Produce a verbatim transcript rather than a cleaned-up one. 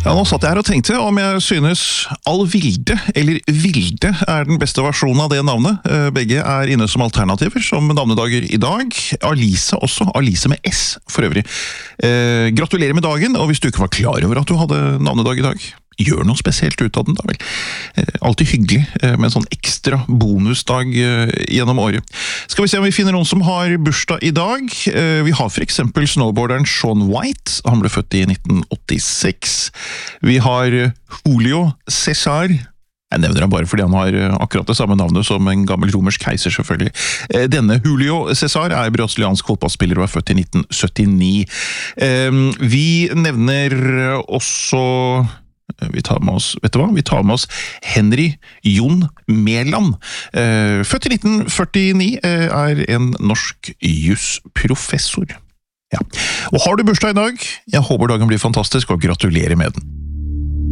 Ja, nå satt jeg her og tenkte om jeg synes Alvilde, eller Vilde, er den beste versjonen av det navnet. Begge er inne som alternativer, som navnedager i dag. Alice også, Alice med S for øvrig. Eh, gratulerer med dagen, og hvis du ikke var klar over at du hadde navnedag i dag, gjør noe spesielt ut av den da vel. Eh, alltid hyggelig eh, med en sånn ekstra bonusdag eh, gjennom året. Skal vi se om vi finner noen som har bursdag i dag. Eh, vi har for eksempel snowboarderen Shaun White. Han ble født i nitten åttiseks. Vi har Julio César. Jeg nevner ham bare fordi han har akkurat det samme navnet som en gammel romersk keiser, selvfølgelig. Eh, denne Julio César er brasiliansk fotballspiller og er født i nitten syttini. Eh, vi nevner også... Vi tar med oss, vet du hva? Vi tar med oss Henry Jon Mæland. Eh, født i nitten førtini, eh, er en norsk jusprofessor. Ja. Og har du bursdag i dag? Jeg håper dagen blir fantastisk, og gratulerer med den.